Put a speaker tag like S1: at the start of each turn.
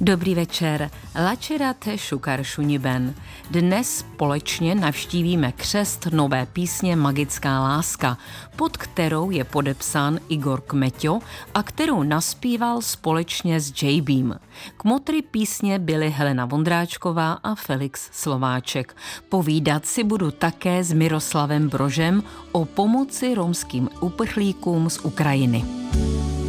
S1: Dobrý večer. Lačerate šukar šuniben. Dnes společně navštívíme křest nové písně Magická láska, pod kterou je podepsán Igor Kmeťo a kterou naspíval společně s JBem. Kmotry písně byly Helena Vondráčková a Felix Slováček. Povídat si budu také s Miroslavem Brožem o pomoci romským uprchlíkům z Ukrajiny.